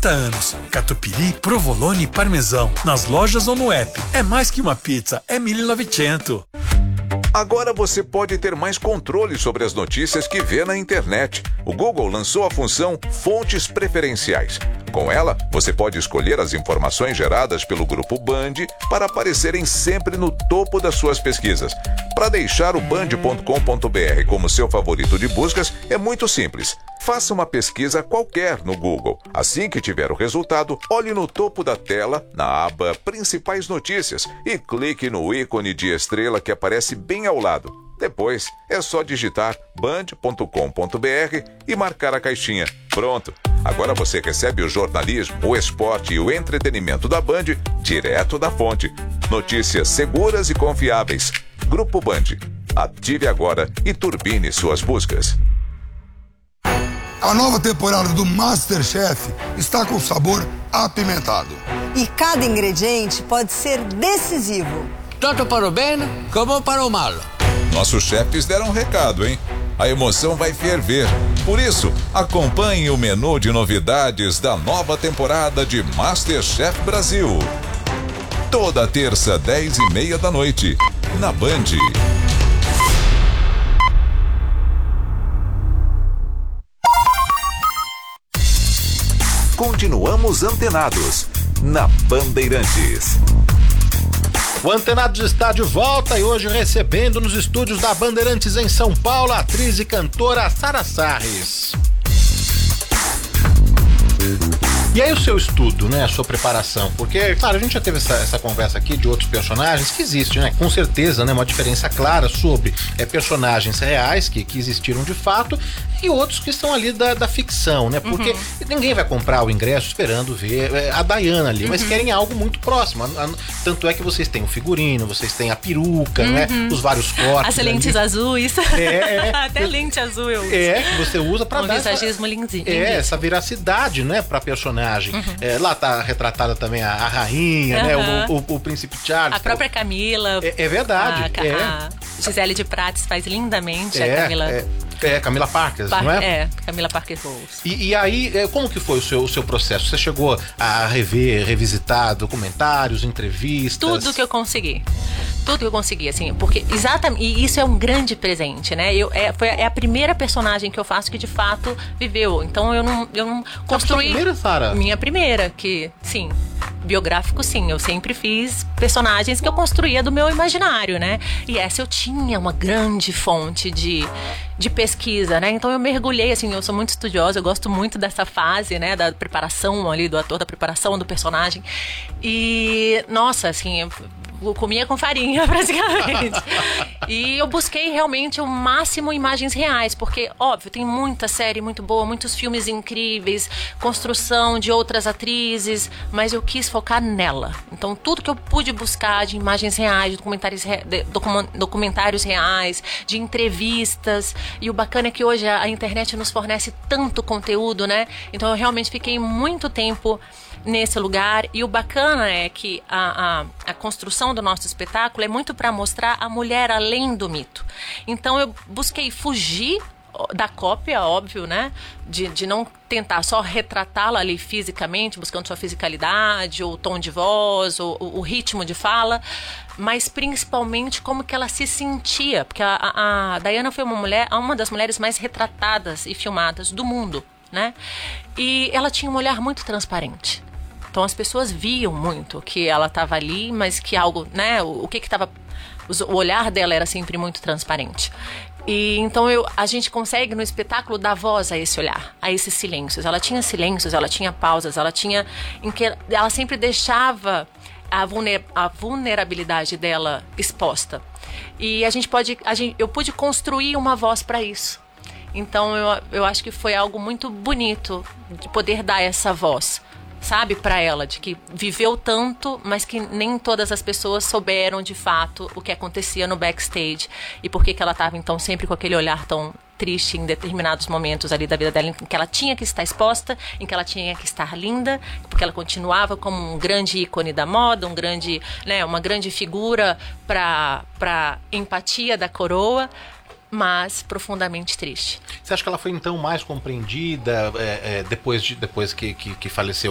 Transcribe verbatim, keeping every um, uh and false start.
trinta anos. Catupiry, provolone e parmesão. Nas lojas ou no app. É mais que uma pizza, é mil e novecentos. Agora você pode ter mais controle sobre as notícias que vê na internet. O Google lançou a função Fontes Preferenciais. Com ela, você pode escolher as informações geradas pelo Grupo Band para aparecerem sempre no topo das suas pesquisas. Para deixar o band ponto com ponto br como seu favorito de buscas, é muito simples. Faça uma pesquisa qualquer no Google. Assim que tiver o resultado, olhe no topo da tela, na aba Principais Notícias, e clique no ícone de estrela que aparece bem ao lado. Depois, é só digitar band ponto com ponto br e marcar a caixinha. Pronto! Agora você recebe o jornalismo, o esporte e o entretenimento da Band direto da fonte. Notícias seguras e confiáveis. Grupo Band. Ative agora e turbine suas buscas. A nova temporada do MasterChef está com sabor apimentado. E cada ingrediente pode ser decisivo. Tanto para o bem como para o mal. Nossos chefes deram um recado, hein? A emoção vai ferver. Por isso, acompanhe o menu de novidades da nova temporada de MasterChef Brasil. Toda terça, dez e meia da noite, na Band. Continuamos antenados na Bandeirantes. O Antenados está de volta e hoje recebendo nos estúdios da Bandeirantes em São Paulo a atriz e cantora Sara Sarres. E aí o seu estudo, né, a sua preparação? Porque, claro, a gente já teve essa, essa conversa aqui de outros personagens que existem, né? Com certeza, né, uma diferença clara sobre é, personagens reais que, que existiram de fato e outros que estão ali da, da ficção, né? Porque uhum. ninguém vai comprar o ingresso esperando ver é, a Diana ali, uhum. mas querem algo muito próximo. A, a, tanto é que vocês têm o figurino, vocês têm a peruca, uhum. né? Os vários cortes. As lentes ali. azuis. É, é. Até lente azul eu uso. É, que você usa pra um dar visagismo lindinho. É, essa veracidade, né, pra personagem. Uhum. É, lá tá retratada também a, a rainha, uhum. né, o, o, o príncipe Charles. A própria Camila. É, é verdade. A, é. a Gisele de Prates faz lindamente é, a Camila. É. É, Camila Parker, Par- não é? É, Camila Parker Bowles. E, e aí, como que foi o seu, o seu processo? Você chegou a rever, revisitar documentários, entrevistas? Tudo que eu consegui. Tudo que eu consegui, assim, porque exatamente, e isso é um grande presente, né? Eu, é, foi, é a primeira personagem que eu faço que de fato viveu. Então eu não, eu não construí. A primeira, Sara? Minha primeira, que, sim. Biográfico, sim, eu sempre fiz personagens que eu construía do meu imaginário, né? E essa eu tinha uma grande fonte de, de pesquisa, né? Então eu mergulhei, assim, eu sou muito estudiosa, eu gosto muito dessa fase, né? Da preparação ali do ator, da preparação do personagem. E, nossa, assim, eu comia com farinha, praticamente. E eu busquei realmente o máximo imagens reais, porque, óbvio, tem muita série muito boa, muitos filmes incríveis, construção de outras atrizes, mas eu quis focar nela. Então, tudo que eu pude buscar de imagens reais, de documentários, re... de documentários reais, de entrevistas. E o bacana é que hoje a internet nos fornece tanto conteúdo, né? Então, eu realmente fiquei muito tempo nesse lugar, e o bacana é que a, a, a construção do nosso espetáculo é muito para mostrar a mulher além do mito. Então eu busquei fugir da cópia, óbvio, né? De, de não tentar só retratá-la ali fisicamente, buscando sua fisicalidade, ou o tom de voz, ou, ou o ritmo de fala, mas principalmente como que ela se sentia, porque a, a, a Diana foi uma mulher, uma das mulheres mais retratadas e filmadas do mundo, né? E ela tinha um olhar muito transparente. Então as pessoas viam muito que ela estava ali, mas que algo, né, o, o que que estava, o olhar dela era sempre muito transparente. E então eu, a gente consegue no espetáculo dar voz a esse olhar, a esses silêncios. Ela tinha silêncios, ela tinha pausas, ela tinha, em que ela sempre deixava a, vulner, a vulnerabilidade dela exposta. E a gente pode, a gente, eu pude construir uma voz para isso. Então eu, eu acho que foi algo muito bonito de poder dar essa voz, sabe, para ela, de que viveu tanto, mas que nem todas as pessoas souberam de fato o que acontecia no backstage e por que que ela estava então sempre com aquele olhar tão triste em determinados momentos ali da vida dela, em que ela tinha que estar exposta, em que ela tinha que estar linda, porque ela continuava como um grande ícone da moda, um grande, né, uma grande figura para para empatia da coroa, mas profundamente triste. Você acha que ela foi então mais compreendida é, é, depois, de, depois que, que, que faleceu